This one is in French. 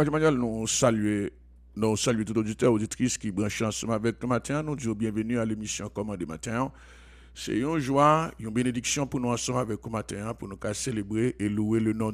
Radio Mondial, nous saluons tout auditeur, auditrice qui branche ensemble avec nous matin. Nous disons bienvenue à l'émission Commande matin. C'est une joie, une bénédiction pour nous ensemble avec vous matin, pour nous célébrer et louer le nom